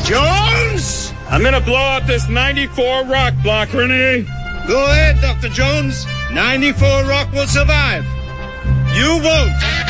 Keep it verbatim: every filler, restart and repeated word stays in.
Jones? I'm gonna blow up this ninety-four rock block, Renee. Go ahead, Doctor Jones. ninety-four rock will survive. You won't.